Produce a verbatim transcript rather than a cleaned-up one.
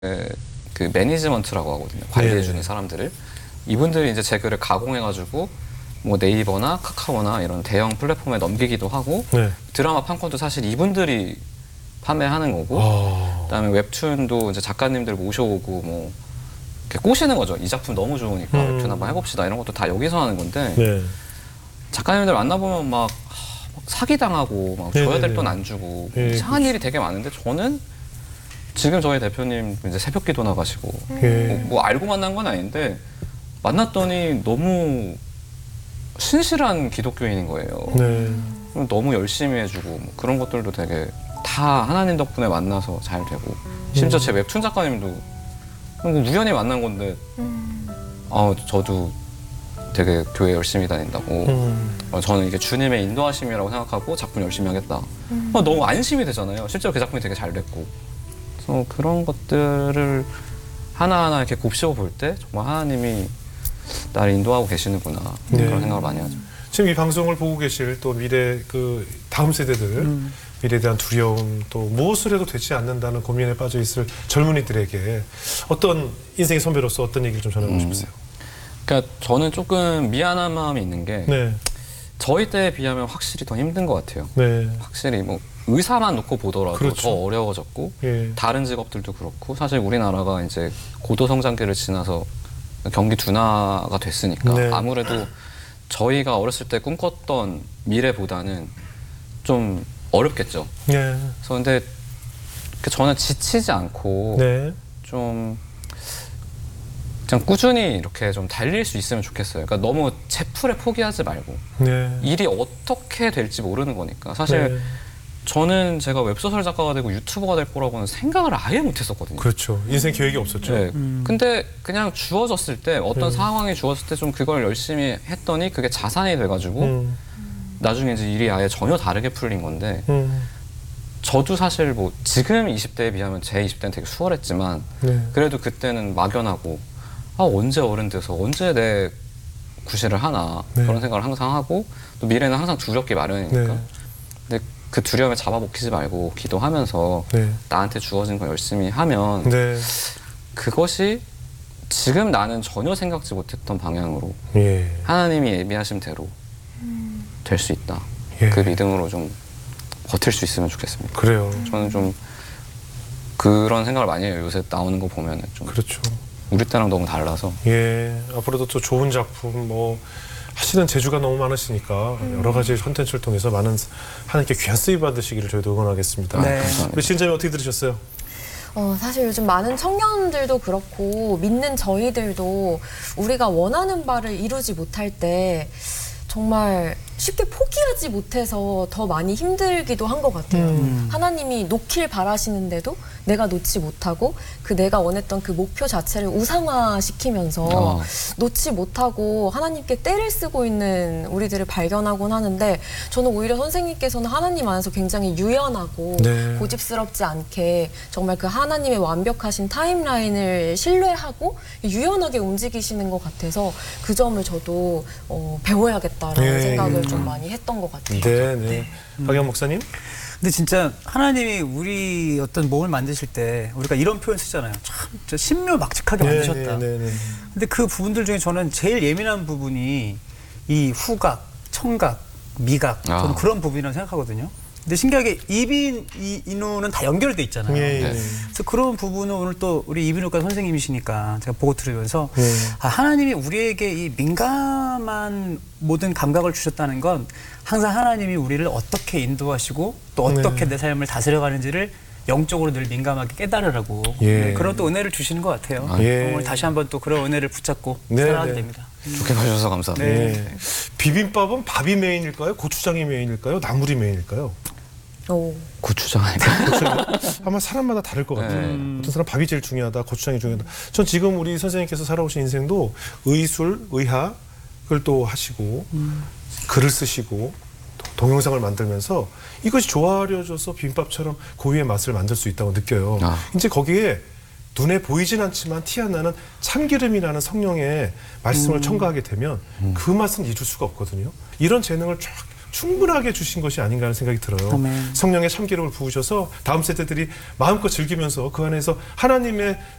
그 매니지먼트라고 하거든요. 관리해주는 네. 사람들을. 이분들이 이제 제 글을 가공해가지고 뭐 네이버나 카카오나 이런 대형 플랫폼에 넘기기도 하고 네. 드라마 판권도 사실 이분들이 판매하는 거고 아... 그다음에 웹툰도 이제 작가님들 모셔오고 뭐 이렇게 꼬시는 거죠. 이 작품 너무 좋으니까 음... 웹툰 한번 해봅시다. 이런 것도 다 여기서 하는 건데 네. 작가님들 만나보면 막, 막 사기당하고 막 줘야 될 돈 안 주고 네. 이상한 일이 되게 많은데 저는 지금 저희 대표님 이제 새벽기도 나가시고 네. 뭐, 뭐 알고 만난 건 아닌데 만났더니 너무 신실한 기독교인인 거예요. 네. 너무 열심히 해주고 뭐 그런 것들도 되게 다 하나님 덕분에 만나서 잘 되고 심지어 제 웹툰 작가님도 우연히 만난 건데 음. 아, 저도 되게 교회 열심히 다닌다고 음. 어, 저는 이게 주님의 인도하심이라고 생각하고 작품 열심히 하겠다. 음. 어, 너무 안심이 되잖아요. 실제로 그 작품이 되게 잘 됐고 그래서 그런 것들을 하나하나 이렇게 곱씹어 볼 때 정말 하나님이 나를 인도하고 계시는구나 네. 그런 생각을 많이 하죠. 지금 이 방송을 보고 계실 또 미래 그 다음 세대들 음. 미래에 대한 두려움 또 무엇을 해도 되지 않는다는 고민에 빠져 있을 젊은이들에게 어떤 인생의 선배로서 어떤 얘기를 좀 전하고 음. 싶으세요? 그러니까 저는 조금 미안한 마음이 있는 게 네. 저희 때에 비하면 확실히 더 힘든 것 같아요. 네. 확실히 뭐 의사만 놓고 보더라도 그렇죠. 더 어려워졌고 예. 다른 직업들도 그렇고 사실 우리나라가 이제 고도 성장기를 지나서 경기 둔화가 됐으니까 네. 아무래도 저희가 어렸을 때 꿈꿨던 미래보다는 좀 어렵겠죠. 네. 그래서 근데 저는 지치지 않고 네. 좀 그냥 꾸준히 이렇게 좀 달릴 수 있으면 좋겠어요. 그러니까 너무 채플에 포기하지 말고 네. 일이 어떻게 될지 모르는 거니까 사실 네. 저는 제가 웹소설 작가가 되고 유튜버가 될 거라고는 생각을 아예 못했었거든요. 그렇죠. 인생 계획이 없었죠. 네. 음. 근데 그냥 주어졌을 때 어떤 네. 상황이 주어졌을 때 좀 그걸 열심히 했더니 그게 자산이 돼가지고 음. 나중에 이제 일이 아예 전혀 다르게 풀린 건데 음. 저도 사실 뭐 지금 이십 대에 비하면 제 이십 대는 되게 수월했지만 네. 그래도 그때는 막연하고 아 언제 어른 돼서 언제 내 구실을 하나 네. 그런 생각을 항상 하고 또 미래는 항상 두렵기 마련이니까 네. 근데 그 두려움에 잡아먹히지 말고 기도하면서 네. 나한테 주어진 걸 열심히 하면 네. 그것이 지금 나는 전혀 생각지 못했던 방향으로 예. 하나님이 예비하신 대로 음. 될 수 있다. 예. 그 믿음으로 좀 버틸 수 있으면 좋겠습니다. 그래요. 저는 좀 그런 생각을 많이 해요. 요새 나오는 거 보면은 좀 그렇죠. 우리 때랑 너무 달라서. 예. 앞으로도 또 좋은 작품 뭐 하시는 재주가 너무 많으시니까 음. 여러 가지 콘텐츠를 통해서 많은 하나님께 귀한 쓰임 받으시기를 저희도 응원하겠습니다. 네. 우리 진짜님 어떻게 들으셨어요? 어, 사실 요즘 많은 청년들도 그렇고 믿는 저희들도 우리가 원하는 바를 이루지 못할 때 정말 쉽게 포기하지 못해서 더 많이 힘들기도 한 것 같아요. 음. 하나님이 놓길 바라시는데도 내가 놓지 못하고 그 내가 원했던 그 목표 자체를 우상화시키면서 어. 놓지 못하고 하나님께 떼를 쓰고 있는 우리들을 발견하곤 하는데 저는 오히려 선생님께서는 하나님 안에서 굉장히 유연하고 네. 고집스럽지 않게 정말 그 하나님의 완벽하신 타임라인을 신뢰하고 유연하게 움직이시는 것 같아서 그 점을 저도 어, 배워야겠다라는 네. 생각을 좀 많이 했던 것 같아요. 네, 네. 음. 박영 목사님? 근데 진짜 하나님이 우리 어떤 몸을 만드실 때 우리가 이런 표현 쓰잖아요. 참 진짜 신묘막측하게 만드셨다. 네, 네, 네, 네. 근데 그 부분들 중에 저는 제일 예민한 부분이 이 후각, 청각, 미각 저는 아. 그런 부분이라고 생각하거든요. 근데 신기하게 이빈, 이, 이누는 다 연결돼 있잖아요. 예, 예. 그래서 그런 부분은 오늘 또 우리 이빈우과 선생님이시니까 제가 보고 들으면서 예. 아, 하나님이 우리에게 이 민감한 모든 감각을 주셨다는 건 항상 하나님이 우리를 어떻게 인도하시고 또 어떻게 네. 내 삶을 다스려가는지를 영적으로 늘 민감하게 깨달으라고 예. 네, 그런 또 은혜를 주시는 것 같아요. 아, 예. 오늘 다시 한번 또 그런 은혜를 붙잡고 네, 살아가게 네. 됩니다. 좋게 봐주셔서 감사합니다. 네. 네. 비빔밥은 밥이 메인일까요? 고추장이 메인일까요? 나물이 메인일까요? 오. 고추장 아닐까요? 아마 사람마다 다를 것 같아요. 네. 어떤 사람 밥이 제일 중요하다, 고추장이 중요하다. 전 지금 우리 선생님께서 살아오신 인생도 의술, 의학을 또 하시고 음. 글을 쓰시고 동영상을 만들면서 이것이 조화려져서 비빔밥처럼 고유의 맛을 만들 수 있다고 느껴요. 아. 이제 거기에 눈에 보이진 않지만 티 안 나는 참기름이라는 성령의 말씀을 음. 첨가하게 되면 음. 그 맛은 잊을 수가 없거든요. 이런 재능을 쫙 충분하게 주신 것이 아닌가 하는 생각이 들어요. 아멘. 성령의 참기름을 부으셔서 다음 세대들이 마음껏 즐기면서 그 안에서 하나님의